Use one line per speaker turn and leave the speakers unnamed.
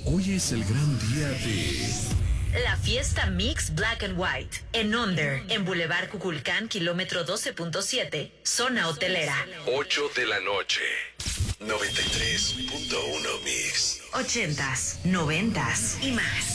Hoy es el gran día de...
La fiesta Mix Black and White en Onder, en Boulevard Cuculcán, kilómetro 12.7, zona hotelera.
8 de la noche. 93.1 Mix.
80s, 90s y más.